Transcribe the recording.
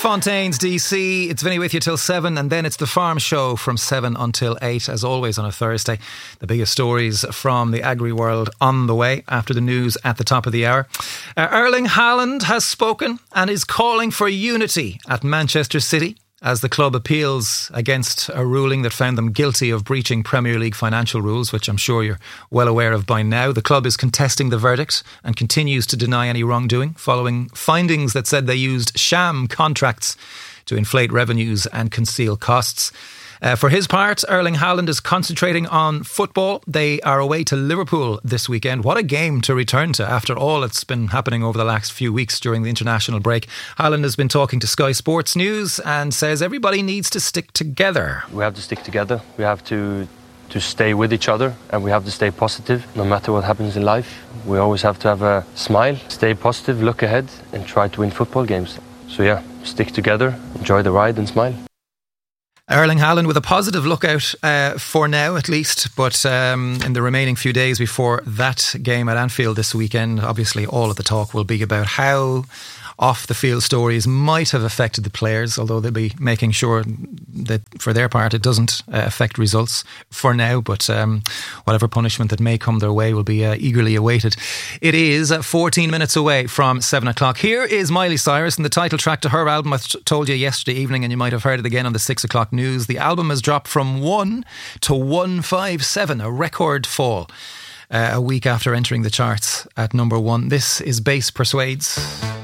Fontaine's DC. It's Vinny with you till 7, and then it's the Farm Show from 7 until 8, as always on a Thursday. The biggest stories from the agri world on the way after the news at the top of the hour. Erling Haaland has spoken and is calling for unity at Manchester City as the club appeals against a ruling that found them guilty of breaching Premier League financial rules, which I'm sure you're well aware of by now. The club is contesting the verdict and continues to deny any wrongdoing, following findings that said they used sham contracts to inflate revenues and conceal costs. For his part, Erling Haaland is concentrating on football. They are away to Liverpool this weekend. What a game to return to after all that's been happening over the last few weeks during the international break. Haaland has been talking to Sky Sports News and says everybody needs to stick together. We have to stick together. We have to stay with each other, and we have to stay positive no matter what happens in life. We always have to have a smile, stay positive, look ahead and try to win football games. So yeah, stick together, enjoy the ride and smile. Erling Haaland with a positive lookout for now at least, but in the remaining few days before that game at Anfield this weekend, obviously all of the talk will be about how off-the-field stories might have affected the players, although they'll be making sure that for their part it doesn't affect results for now, but whatever punishment that may come their way will be eagerly awaited. It is 14 minutes away from 7 o'clock. Here is Miley Cyrus and the title track to her album. I told you yesterday evening, and you might have heard it again on the 6 o'clock news. The album has dropped from 1 to 157, a record fall, a week after entering the charts at number 1. This is Bass Persuades.